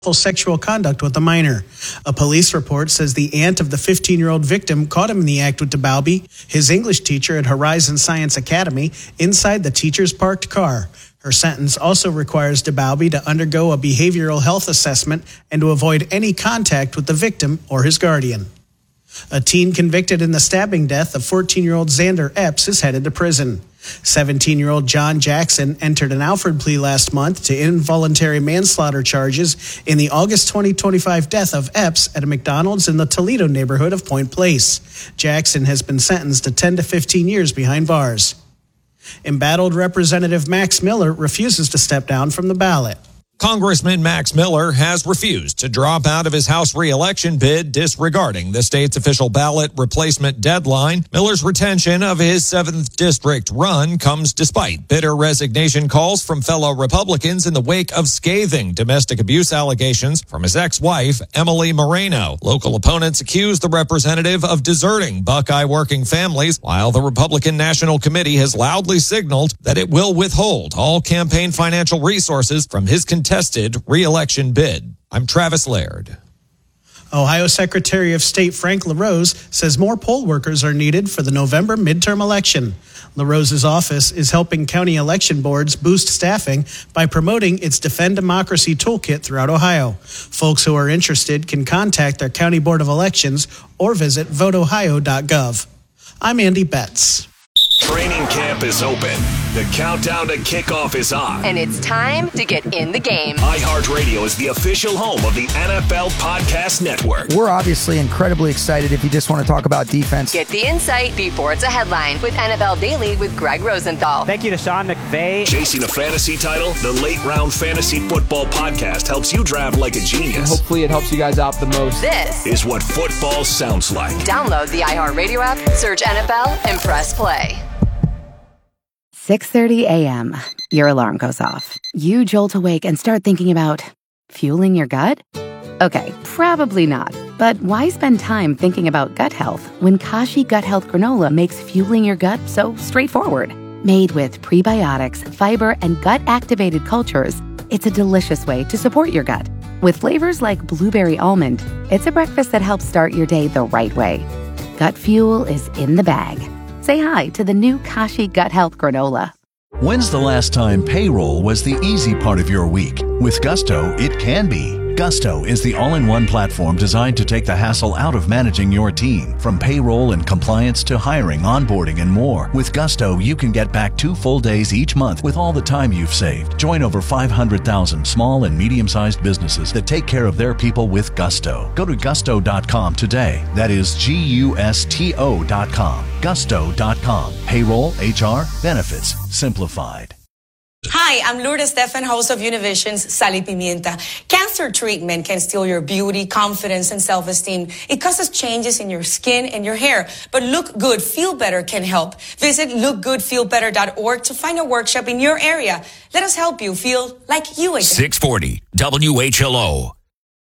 sexual conduct with a minor. A police report says the aunt of the 15-year-old victim caught him in the act with DeBalby, his English teacher at Horizon Science Academy, inside the teacher's parked car. Her sentence also requires DeBalby to undergo a behavioral health assessment and to avoid any contact with the victim or his guardian. A teen convicted in the stabbing death of 14-year-old Xander Epps is headed to prison. 17-year-old John Jackson entered an Alford plea last month to involuntary manslaughter charges in the August 2025 death of Epps at a McDonald's in the Toledo neighborhood of Point Place. Jackson has been sentenced to 10 to 15 years behind bars. Embattled Representative Max Miller refuses to step down from the ballot. Congressman Max Miller has refused to drop out of his House re-election bid, disregarding the state's official ballot replacement deadline. Miller's retention of his 7th district run comes despite bitter resignation calls from fellow Republicans in the wake of scathing domestic abuse allegations from his ex-wife, Emily Moreno. Local opponents accuse the representative of deserting Buckeye working families, while the Republican National Committee has loudly signaled that it will withhold all campaign financial resources from his contested re-election bid. I'm Travis Laird. Ohio Secretary of State Frank LaRose says more poll workers are needed for the November midterm election. LaRose's office is helping county election boards boost staffing by promoting its Defend Democracy toolkit throughout Ohio. Folks who are interested can contact their county board of elections or visit voteohio.gov. I'm Andy Betts. Training camp is open. The countdown to kickoff is on. And it's time to get in the game. iHeartRadio is the official home of the NFL Podcast Network. We're obviously incredibly excited if you just want to talk about defense. Get the insight before it's a headline with NFL Daily with Greg Rosenthal. Thank you to Sean McVay. Chasing a fantasy title, the Late Round Fantasy Football Podcast helps you draft like a genius. And hopefully it helps you guys out the most. This is what football sounds like. Download the iHeartRadio app, search NFL, and press play. 6:30 a.m. Your alarm goes off. You jolt awake and start thinking about fueling your gut? Okay, probably not. But why spend time thinking about gut health when Kashi Gut Health Granola makes fueling your gut so straightforward? Made with prebiotics, fiber, and gut-activated cultures, it's a delicious way to support your gut. With flavors like blueberry almond, it's a breakfast that helps start your day the right way. Gut fuel is in the bag. Say hi to the new Kashi Gut Health Granola. When's the last time payroll was the easy part of your week? With Gusto, it can be. Gusto is the all-in-one platform designed to take the hassle out of managing your team. From payroll and compliance to hiring, onboarding, and more. With Gusto, you can get back 2 full days each month with all the time you've saved. Join over 500,000 small and medium-sized businesses that take care of their people with Gusto. Go to gusto.com today. That is Gusto.com. Gusto.com. Payroll, HR, benefits, simplified. Hi, I'm Lourdes Stefan, host of Univision's Sal y Pimienta. Cancer treatment can steal your beauty, confidence, and self-esteem. It causes changes in your skin and your hair. But Look Good, Feel Better can help. Visit lookgoodfeelbetter.org to find a workshop in your area. Let us help you feel like you again. 640 WHLO.